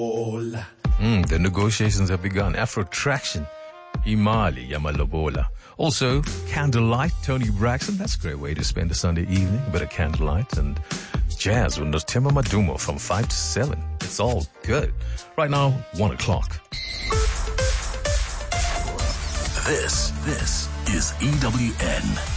The negotiations have begun. Afro Traction, Imali Yamalobola. Also, Candlelight, Tony Braxton. That's a great way to spend a Sunday evening. A bit of candlelight and jazz with Notima Madumo from 5 to 7. It's all good. Right now, 1 o'clock. This is EWN.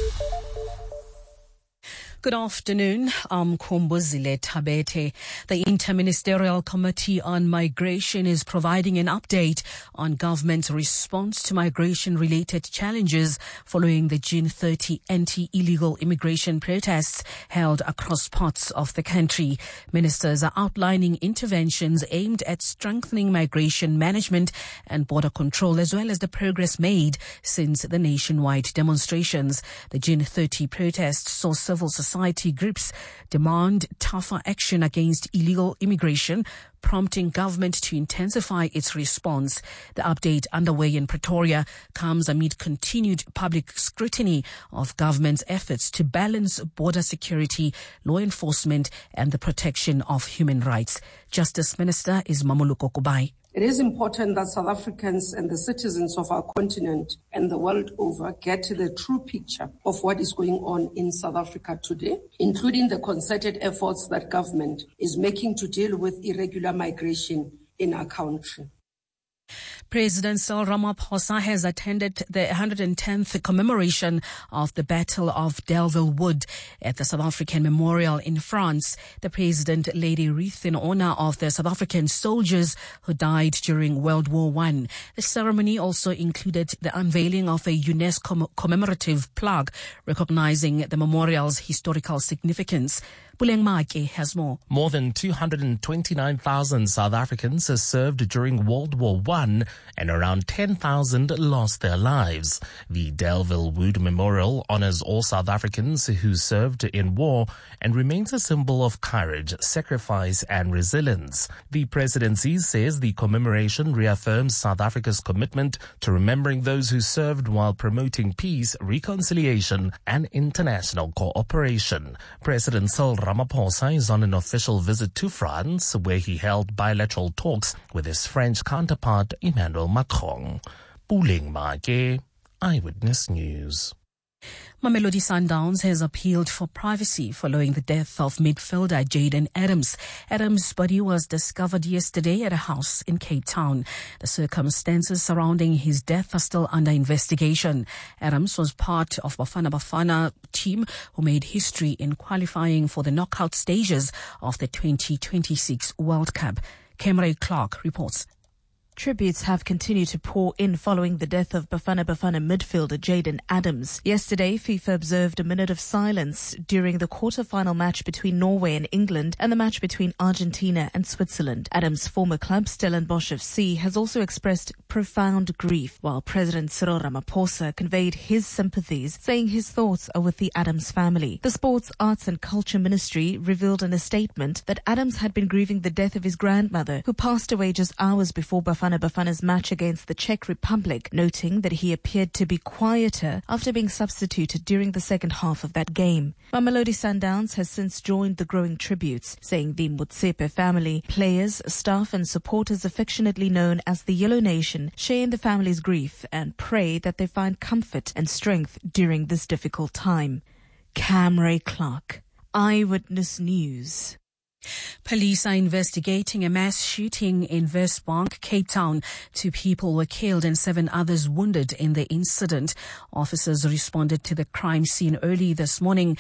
Good afternoon. I'm Kumbuzile Tabete. The Interministerial Committee on Migration is providing an update on government's response to migration-related challenges following the June 30 anti-illegal immigration protests held across parts of the country. Ministers are outlining interventions aimed at strengthening migration management and border control, as well as the progress made since the nationwide demonstrations. The June 30 protests saw civil society groups demand tougher action against illegal immigration, prompting government to intensify its response. The update underway in Pretoria comes amid continued public scrutiny of government's efforts to balance border security, law enforcement, and the protection of human rights. Justice Minister is Mamuluko Kubai. It is important that South Africans and the citizens of our continent and the world over get the true picture of what is going on in South Africa today, including the concerted efforts that government is making to deal with irregular migration in our country. President Cyril Ramaphosa has attended the 110th commemoration of the Battle of Delville Wood at the South African Memorial in France. The president laid a wreath in honor of the South African soldiers who died during World War I. The ceremony also included the unveiling of a UNESCO commemorative plaque recognizing the memorial's historical significance. Puleng Maki has more. More than 229,000 South Africans served during World War I and around 10,000 lost their lives. The Delville Wood Memorial honors all South Africans who served in war and remains a symbol of courage, sacrifice and resilience. The presidency says the commemoration reaffirms South Africa's commitment to remembering those who served while promoting peace, reconciliation and international cooperation. President Cyril Ramaphosa is on an official visit to France, where he held bilateral talks with his French counterpart Emmanuel Macron. Puleng Maki, Eyewitness News. Mamelodi Sundowns has appealed for privacy following the death of midfielder Jayden Adams. Adams' body was discovered yesterday at a house in Cape Town. The circumstances surrounding his death are still under investigation. Adams was part of Bafana Bafana team who made history in qualifying for the knockout stages of the 2026 World Cup. Kemre Clark reports. Tributes have continued to pour in following the death of Bafana Bafana midfielder Jayden Adams. Yesterday, FIFA observed a minute of silence during the quarter-final match between Norway and England and the match between Argentina and Switzerland. Adams' former club, Stellenbosch FC, has also expressed profound grief, while President Cyril Ramaphosa conveyed his sympathies, saying his thoughts are with the Adams family. The Sports, Arts and Culture Ministry revealed in a statement that Adams had been grieving the death of his grandmother, who passed away just hours before Bafana's match against the Czech Republic, noting that he appeared to be quieter after being substituted during the second half of that game. Mamelodi Sundowns has since joined the growing tributes, saying the Motsepe family, players, staff and supporters affectionately known as the Yellow Nation, share in the family's grief and pray that they find comfort and strength during this difficult time. Camray Clark, Eyewitness News. Police are investigating a mass shooting in Westbank, Cape Town. 2 people were killed and 7 others wounded in the incident. Officers responded to the crime scene early this morning